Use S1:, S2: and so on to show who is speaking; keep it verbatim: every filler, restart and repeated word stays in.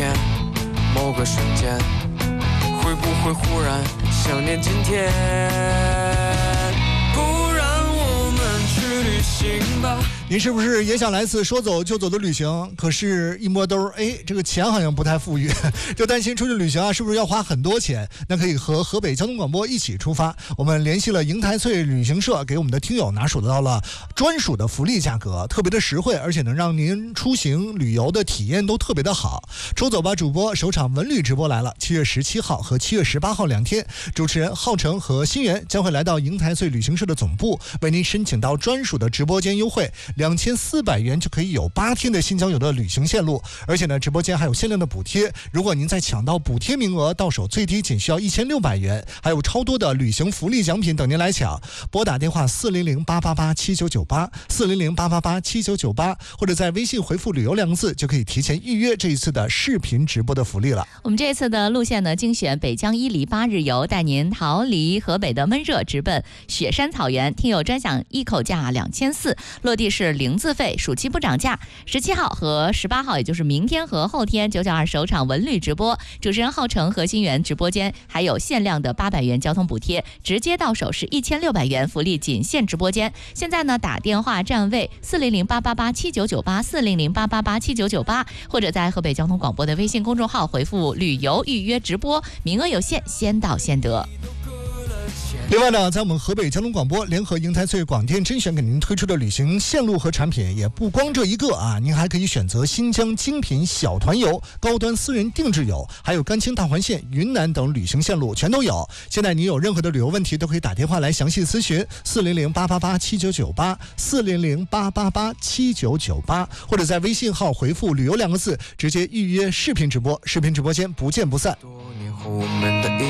S1: 天某个瞬间，会不会忽然想念今天？不然我们去旅行吧。
S2: 您是不是也想来次说走就走的旅行？可是一摸兜，哎，这个钱好像不太富裕，就担心出去旅行啊，是不是要花很多钱？那可以和河北交通广播一起出发。我们联系了邢台翠旅行社，给我们的听友拿手到了专属的福利价格，特别的实惠，而且能让您出行旅游的体验都特别的好。出走吧主播首场文旅直播来了，七月十七号和七月十八号两天，主持人浩成和新源将会来到邢台翠旅行社的总部，为您申请到专属的直播间优惠。两千四百元就可以有八天的新疆游的旅行线路，而且呢，直播间还有限量的补贴。如果您在抢到补贴名额，到手最低仅需要一千六百元，还有超多的旅行福利奖品等您来抢。拨打电话四零零八八八七九九八四零零八八八七九九八，或者在微信回复"旅游"两个字，就可以提前预约这一次的视频直播的福利了。
S3: 我们这次的路线呢，精选北疆伊犁八日游，带您逃离河北的闷热，直奔雪山草原。听友专享一口价两千四，落地是零自费，暑期不涨价。十七号和十八号，也就是明天和后天，九九二首场文旅直播，主持人浩成和新源直播间还有限量的八百元交通补贴，直接到手是一千六百元，福利仅限直播间。现在呢，打电话占位四零零八八八七九九八四零零八八八七九九八，或者在河北交通广播的微信公众号回复"旅游预约直播"，名额有限，先到先得。
S2: 另外呢，在我们河北交通广播联合邢台翠广电甄选给您推出的旅行线路和产品也不光这一个啊，您还可以选择新疆精品小团游、高端私人定制游，还有甘青大环线、云南等旅行线路全都有。现在您有任何的旅游问题，都可以打电话来详细咨询四零零八八八七九九八四零零八八八七九九八，或者在微信号回复"旅游"两个字，直接预约视频直播，视频直播间不见不散。
S1: 多年后我们的